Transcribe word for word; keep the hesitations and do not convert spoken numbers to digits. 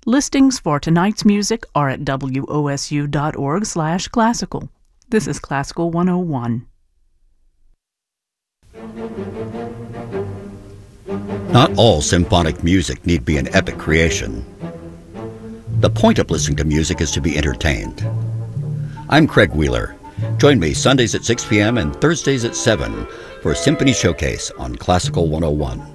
Listings for tonight's music are at W O S U dot org slash classical. This is Classical one oh one. Not all symphonic music need be an epic creation. The point of listening to music is to be entertained. I'm Craig Wheeler. Join me Sundays at six p m and Thursdays at seven for a Symphony Showcase on Classical one oh one.